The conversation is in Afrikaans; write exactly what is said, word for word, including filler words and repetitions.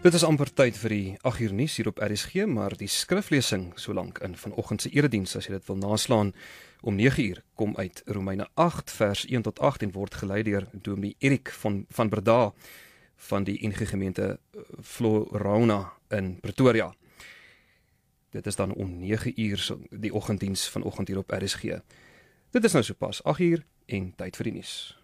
Dit is amper tyd vir die agt uur nuus hier op R S G, maar die skriflesing solank in vanoggend se erediens, as jy dit wil naslaan, om nege uur, kom uit Romeine agt vers een tot agt en word gelei deur Dominee Erik van, van Breda van die N G gemeente Florona in Pretoria. Dit is dan om nege uur die oggenddiens vanoggend hier op R S G. Dit is nou sopas agt uur en tyd vir die nuus.